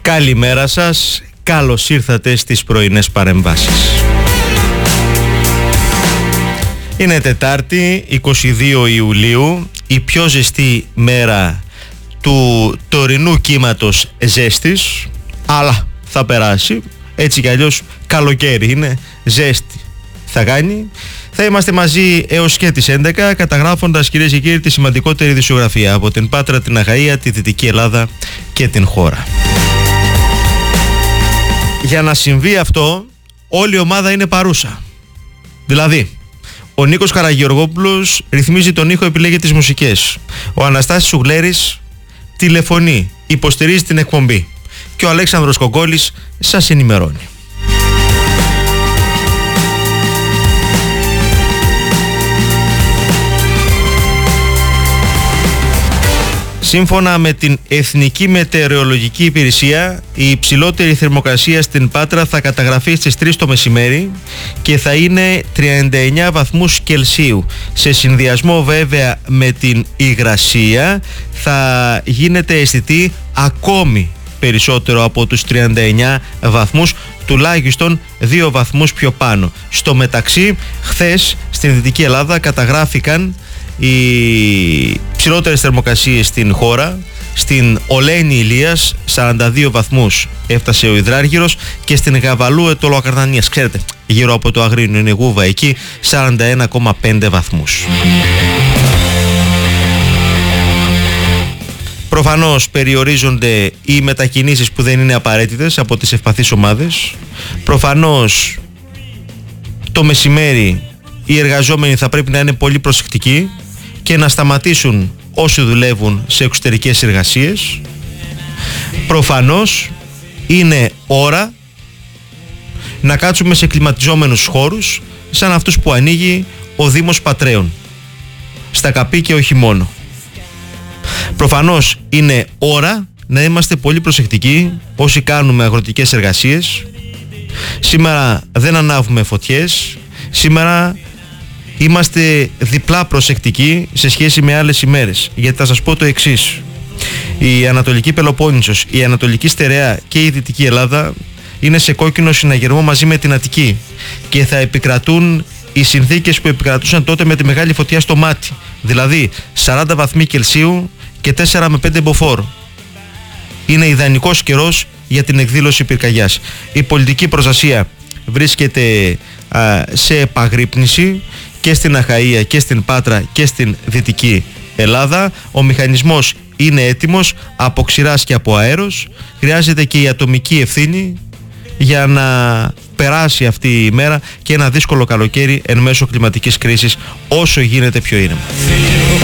Καλημέρα σας, καλώς ήρθατε στις πρωινές παρεμβάσεις. Είναι Τετάρτη, 22 Ιουλίου, η πιο ζεστή μέρα του τωρινού κύματος ζέστης, αλλά θα περάσει, έτσι κι αλλιώς καλοκαίρι είναι, ζέστη θα κάνει. Θα είμαστε μαζί έως και τις 11, καταγράφοντας, κυρίες και κύριοι, τη σημαντικότερη ειδησιογραφία από την Πάτρα, την Αχαΐα, τη Δυτική Ελλάδα και την χώρα. Για να συμβεί αυτό, όλη η ομάδα είναι παρούσα. Δηλαδή, ο Νίκος Καραγεωργόπουλος ρυθμίζει τον ήχο, επιλέγει τις μουσικές. Ο Αναστάσης Σουγλέρης τηλεφωνεί, υποστηρίζει την εκπομπή. Και ο Αλέξανδρος Κογκόλης σας ενημερώνει. Σύμφωνα με την Εθνική Μετεωρολογική Υπηρεσία, η υψηλότερη θερμοκρασία στην Πάτρα θα καταγραφεί στις 3 το μεσημέρι και θα είναι 39 βαθμούς Κελσίου. Σε συνδυασμό βέβαια με την υγρασία θα γίνεται αισθητή ακόμη περισσότερο από τους 39 βαθμούς, τουλάχιστον 2 βαθμούς πιο πάνω. Στο μεταξύ, χθες στην Δυτική Ελλάδα καταγράφηκαν οι ψηλότερες θερμοκρασίες στην χώρα. Στην Ολένη Ηλίας 42 βαθμούς έφτασε ο Ιδράργυρος και στην Γαβαλού Ετωλοακαρδανίας, ξέρετε, γύρω από το Αγρίνιο είναι Γούβα, εκεί 41,5 βαθμούς. Προφανώς περιορίζονται οι μετακινήσεις που δεν είναι απαραίτητες από τις ευπαθείς ομάδες. Προφανώς το μεσημέρι οι εργαζόμενοι θα πρέπει να είναι πολύ προσεκτικοί και να σταματήσουν όσοι δουλεύουν σε εξωτερικές εργασίες. Προφανώς είναι ώρα να κάτσουμε σε κλιματιζόμενους χώρους σαν αυτούς που ανοίγει ο Δήμος Πατρέων, στα Καπή και όχι μόνο. Προφανώς είναι ώρα να είμαστε πολύ προσεκτικοί όσοι κάνουμε αγροτικές εργασίες. Σήμερα δεν ανάβουμε φωτιές, σήμερα είμαστε διπλά προσεκτικοί σε σχέση με άλλες ημέρες, γιατί θα σας πω το εξής: η Ανατολική Πελοπόννησος, η Ανατολική Στερεά και η Δυτική Ελλάδα είναι σε κόκκινο συναγερμό μαζί με την Αττική και θα επικρατούν οι συνθήκες που επικρατούσαν τότε με τη μεγάλη φωτιά στο Μάτι, δηλαδή 40 βαθμοί Κελσίου και 4 με 5 μποφόρ. Είναι ιδανικός καιρός για την εκδήλωση πυρκαγιάς. Η πολιτική προστασία βρίσκεται σε επαγρύπνηση και στην Αχαΐα και στην Πάτρα και στην Δυτική Ελλάδα. Ο μηχανισμός είναι έτοιμος από ξηράς και από αέρος. Χρειάζεται και η ατομική ευθύνη για να περάσει αυτή η μέρα και ένα δύσκολο καλοκαίρι εν μέσω κλιματικής κρίσης όσο γίνεται πιο ήρεμα.